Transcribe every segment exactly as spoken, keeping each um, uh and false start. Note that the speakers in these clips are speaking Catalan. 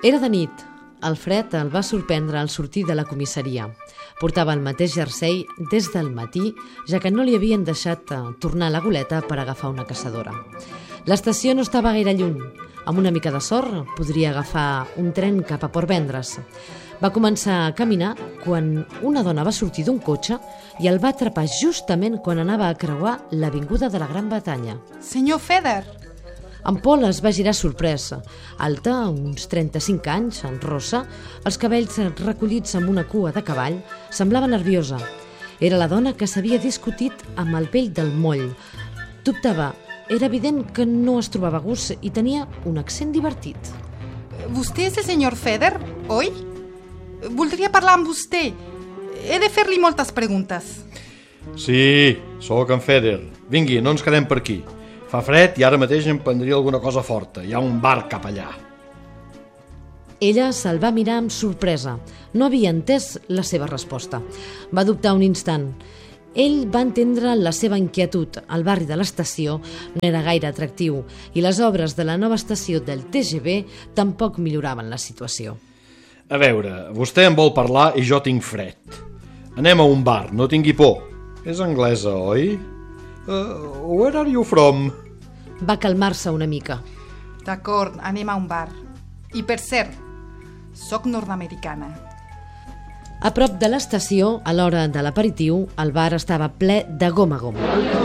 Era de nit. El fred el va sorprendre al sortir de la comissaria. Portava el mateix jersei des del matí, ja que no li havien deixat tornar a la goleta per agafar una caçadora. L'estació no estava gaire lluny. Amb una mica de sort podria agafar un tren cap a Port Vendres. Va començar a caminar quan una dona va sortir d'un cotxe i el va atrapar justament quan anava a creuar l'avinguda de la Gran Bretanya. Senyor Feder! En Paul es va girar sorprès. Alta, uns trenta-cinc anys, en rossa, els cabells recollits amb una cua de cavall, semblava nerviosa. Era la dona que s'havia discutit amb el vell del moll. Dubtava. Era evident que no es trobava a gust i tenia un accent divertit. Vostè és el senyor Feder, oi? Voldria parlar amb vostè. He de fer-li moltes preguntes. Sí, sóc en Feder. Vingui, no ens quedem per aquí. Fa fred i ara mateix em prendria alguna cosa forta. Hi ha un bar cap allà. Ella se'l va mirar amb sorpresa. No havia entès la seva resposta. Va dubtar un instant. Ell va entendre la seva inquietud. El barri de l'estació no era gaire atractiu i les obres de la nova estació del T G V tampoc milloraven la situació. A veure, vostè em vol parlar i jo tinc fred. Anem a un bar, no tingui por. És anglesa, oi? Uh, where are you from? Va calmar-se una mica. D'acord, anem a un bar. I per cert, soc nord-americana. A prop de l'estació, a l'hora de l'aperitiu, el bar estava ple de gom a gom.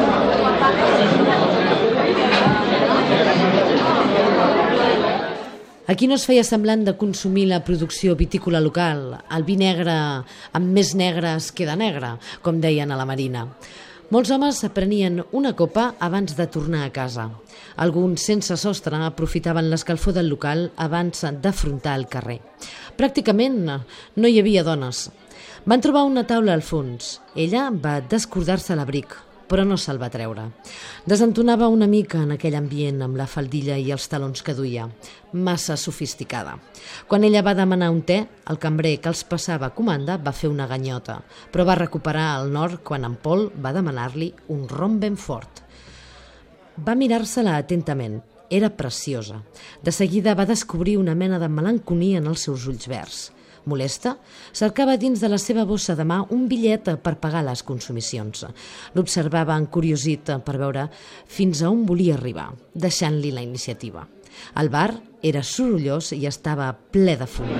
Aquí no es feia semblant de consumir la producció vitícola local. El vi negre amb més negre es queda negre, com deien a la Marina. Molts homes prenien una copa abans de tornar a casa. Alguns, sense sostre, aprofitaven l'escalfor del local abans d'afrontar el carrer. Pràcticament no hi havia dones. Van trobar una taula al fons. Ella va descordar-se l'abric, però no se'l va treure. Desentonava una mica en aquell ambient amb la faldilla i els talons que duia. Massa sofisticada. Quan ella va demanar un te, el cambrer que els passava comanda va fer una ganyota, però va recuperar el nord quan en Paul va demanar-li un rom ben fort. Va mirar-se-la atentament. Era preciosa. De seguida va descobrir una mena de melancolia en els seus ulls verds. Molesta, cercava dins de la seva bossa de mà un bitllet per pagar les consumicions. L'observava encuriosit per veure fins a on volia arribar, deixant-li la iniciativa. El bar era sorollós i estava ple de fum.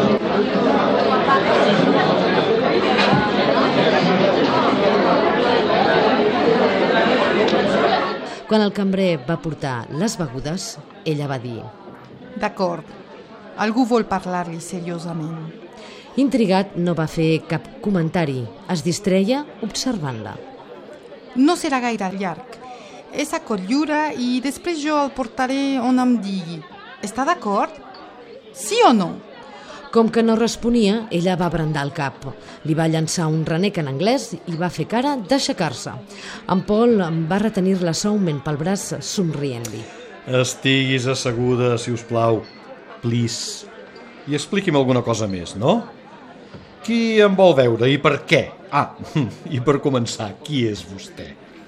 Quan el cambrer va portar les begudes, ella va dir: D'acord, algú vol parlar-li seriosament. Intrigat, no va fer cap comentari. Es distreia observant-la. No serà gaire llarg. És a Cotlliure i després jo el portaré on em digui. Està d'acord? Sí o no? Com que no responia, ella va brandar el cap. Li va llançar un renec en anglès i va fer cara d'aixecar-se. En Paul va retenir-la suaument pel braç, somrient-li. Estiguis asseguda, si us plau. Please. I expliqui'm alguna cosa més, no? Qui em vol veure i per què? Ah, i per començar, qui és vostè?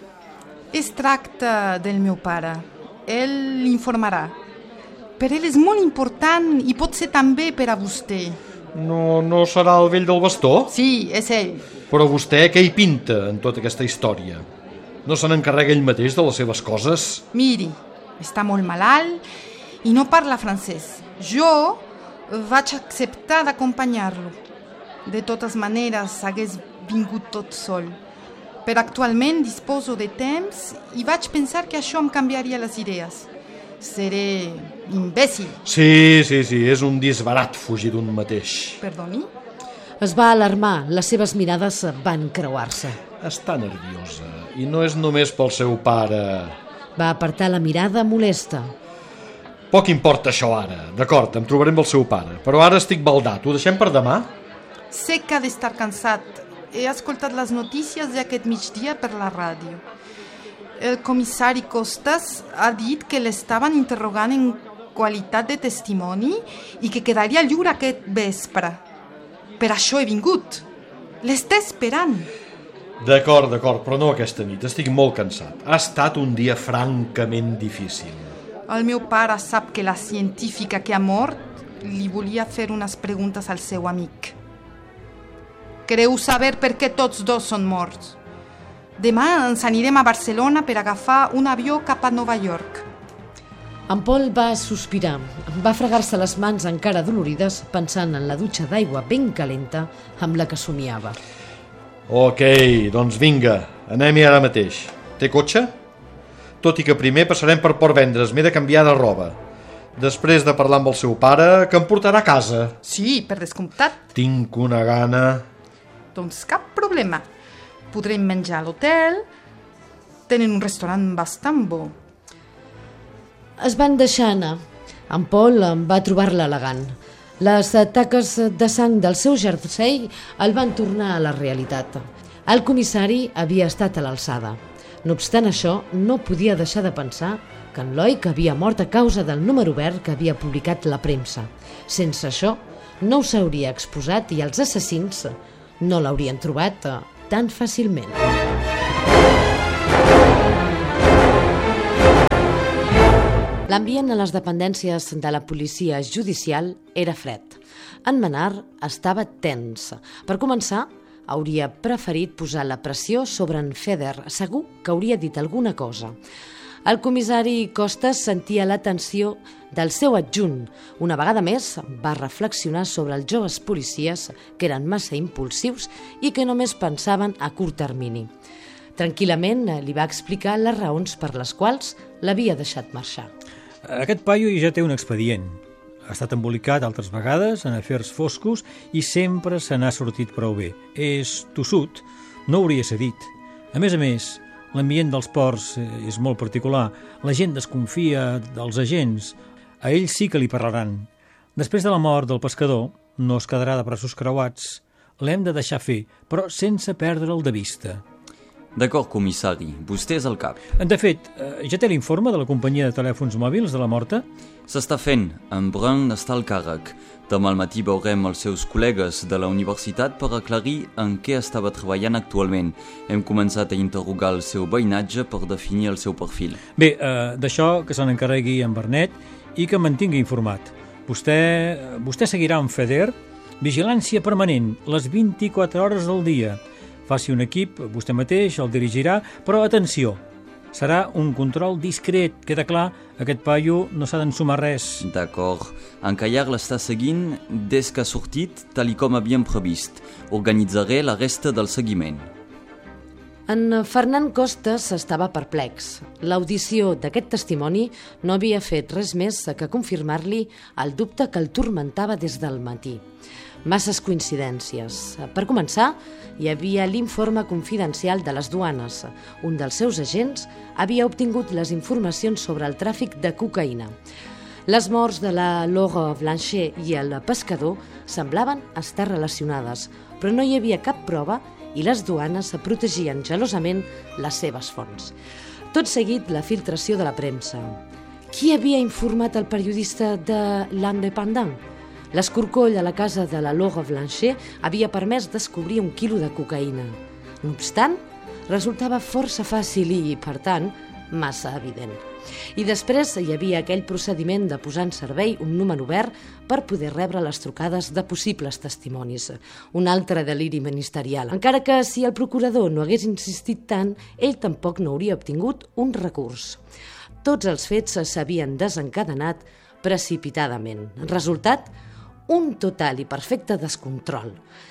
Es tracta del meu pare. Ell l'informarà. Per ell és molt important i pot ser també per a vostè. No, no serà el vell del bastó? Sí, és ell. Però vostè què hi pinta en tota aquesta història? No se n'encarrega ell mateix de les seves coses? Miri, està molt malalt i no parla francès. Jo vaig acceptar d'acompanyar-lo. De totes maneres, hagués vingut tot sol. Però actualment disposo de temps i vaig pensar que això em canviaria les idees. Seré imbècil. Sí, sí, sí, és un disbarat fugir d'un mateix. Perdoni? Es va alarmar, les seves mirades van creuar-se. Està nerviosa i no és només pel seu pare. Va apartar la mirada molesta. Poc importa això ara. D'acord, em trobaré amb el seu pare, però ara estic baldat. Ho deixem per demà? Sé que ha d'estar cansat. He escoltat les notícies d'aquest migdia per la ràdio. El comissari Costas ha dit que l'estaven interrogant en qualitat de testimoni i que quedaria lliure aquest vespre. Per això he vingut. L'està esperant. D'acord, d'acord, però no aquesta nit. Estic molt cansat. Ha estat un dia francament difícil. El meu pare sap que la científica que ha mort li volia fer unes preguntes al seu amic. Creu saber per què tots dos són morts? Demà ens anirem a Barcelona per agafar un avió cap a Nova York. En Paul va sospirar, va fregar-se les mans encara dolorides pensant en la dutxa d'aigua ben calenta amb la que somiava. Ok, doncs vinga, anem-hi ara mateix. Té cotxe? Tot i que primer passarem per Port Vendres, m'he de canviar de roba. Després de parlar amb el seu pare, que em portarà a casa. Sí, per descomptat. Tinc una gana. Doncs cap problema. Podrem menjar a l'hotel. Tenen un restaurant bastant bo. Es van deixar anar. En Paul va trobar-la elegant. Les taques de sang del seu jersei el van tornar a la realitat. El comissari havia estat a l'alçada. No obstant això, no podia deixar de pensar que en Loic havia mort a causa del número verd que havia publicat la premsa. Sense això, no s'hauria exposat i els assassins no l'haurien trobat tan fàcilment. L'ambient a les dependències de la policia judicial era fred. En Menard estava tens. Per començar, hauria preferit posar la pressió sobre en Feder. Segur que hauria dit alguna cosa. El comissari Costas sentia la tensió del seu adjunt. Una vegada més va reflexionar sobre els joves policies que eren massa impulsius i que només pensaven a curt termini. Tranquil·lament li va explicar les raons per les quals l'havia deixat marxar. Aquest paio ja té un expedient. Ha estat embolicat altres vegades en afers foscos i sempre se n'ha sortit prou bé. És tossut, no hauria cedit. A més a més, l'ambient dels ports és molt particular. La gent desconfia dels agents. A ells sí que li parlaran. Després de la mort del pescador, no es quedarà de braços creuats. L'hem de deixar fer, però sense perdre'l de vista. D'acord, comissari, vostè és el cap. De fet, ja té l'informe de la companyia de telèfons mòbils de la morta? S'està fent. En Brun està al càrrec. Demà al matí veurem els seus col·legues de la universitat per aclarir en què estava treballant actualment. Hem començat a interrogar el seu veïnatge per definir el seu perfil. Bé, eh, d'això que se n'encarregui en Bernet i que mantingui informat. Vostè, vostè seguirà amb Feder, vigilància permanent, les vint-i-quatre hores del dia. Faci un equip, vostè mateix el dirigirà, però atenció, serà un control discret, queda clar, aquest paio no s'ha d'ensumar res. D'acord. En Callar l'està seguint des que ha sortit, tal i com havíem previst. Organitzaré la resta del seguiment. En Fernand Costas estava perplex. L'audició d'aquest testimoni no havia fet res més que confirmar-li el dubte que el turmentava des del matí. Masses coincidències. Per començar, hi havia l'informe confidencial de les duanes. Un dels seus agents havia obtingut les informacions sobre el tràfic de cocaïna. Les morts de la Laure Blanchet i el pescador semblaven estar relacionades, però no hi havia cap prova i les duanes protegien gelosament les seves fonts. Tot seguit, la filtració de la premsa. Qui havia informat el periodista de l'Independent? L'escorcoll a la casa de la Laure Blanchet havia permès descobrir un quilo de cocaïna. No obstant, resultava força fàcil i, per tant, massa evident. I després hi havia aquell procediment de posar en servei un número verd per poder rebre les trucades de possibles testimonis. Un altre deliri ministerial. Encara que si el procurador no hagués insistit tant, ell tampoc no hauria obtingut un recurs. Tots els fets s'havien desencadenat precipitadament. Resultat, un total i perfecte descontrol.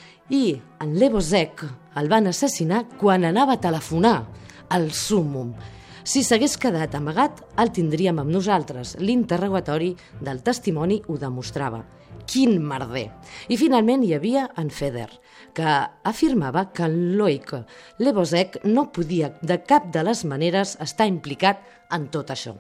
I en Lebozek el van assassinar quan anava a telefonar al súmmum. Si s'hagués quedat amagat, el tindríem amb nosaltres. L'interrogatori del testimoni ho demostrava. Quin merder! I finalment hi havia en Feder, que afirmava que en Loic Lebozek no podia de cap de les maneres estar implicat en tot això.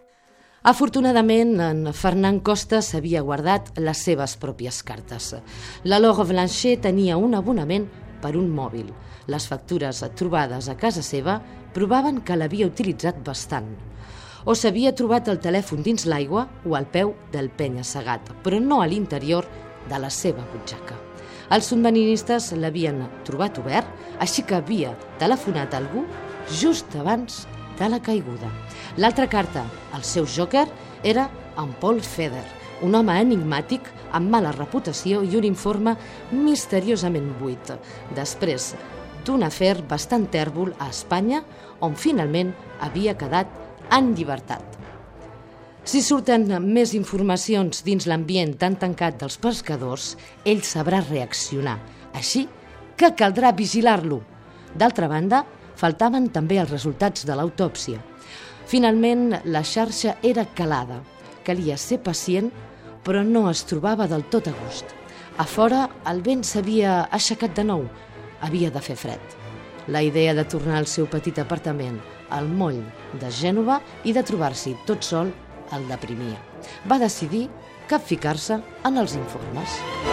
Afortunadament, en Fernand Costas havia guardat les seves pròpies cartes. La Laure Blanchet tenia un abonament per un mòbil. Les factures trobades a casa seva provaven que l'havia utilitzat bastant. O s'havia trobat el telèfon dins l'aigua o al peu del penya-segat, però no a l'interior de la seva butxaca. Els submarinistes l'havien trobat obert, així que havia telefonat a algú just abans de la caiguda. L'altra carta, el seu joker, era en Paul Feder, un home enigmàtic amb mala reputació i un informe misteriosament buit, després d'un afer bastant tèrbol a Espanya, on finalment havia quedat en llibertat. Si surten més informacions dins l'ambient tan tancat dels pescadors, ell sabrà reaccionar, així que caldrà vigilar-lo. D'altra banda, faltaven també els resultats de l'autòpsia. Finalment, la xarxa era calada. Calia ser pacient, però no es trobava del tot a gust. A fora, el vent s'havia aixecat de nou. Havia de fer fred. La idea de tornar al seu petit apartament, al moll de Gènova, i de trobar-s'hi tot sol el deprimia. Va decidir capficar-se en els informes.